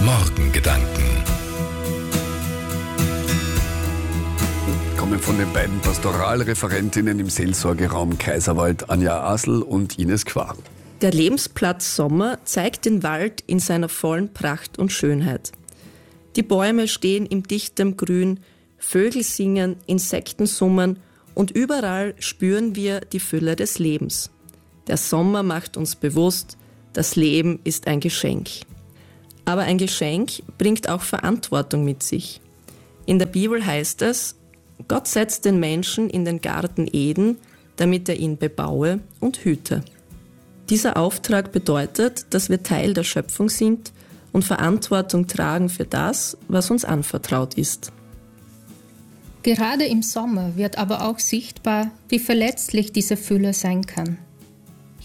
Morgengedanken. Kommen von den beiden Pastoralreferentinnen im Seelsorgeraum Kaiserwald, Anja Asl und Ines Qua. Der Lebensplatz Sommer zeigt den Wald in seiner vollen Pracht und Schönheit. Die Bäume stehen im dichtem Grün, Vögel singen, Insekten summen und überall spüren wir die Fülle des Lebens. Der Sommer macht uns bewusst, das Leben ist ein Geschenk. Aber ein Geschenk bringt auch Verantwortung mit sich. In der Bibel heißt es, Gott setzt den Menschen in den Garten Eden, damit er ihn bebaue und hüte. Dieser Auftrag bedeutet, dass wir Teil der Schöpfung sind und Verantwortung tragen für das, was uns anvertraut ist. Gerade im Sommer wird aber auch sichtbar, wie verletzlich diese Fülle sein kann.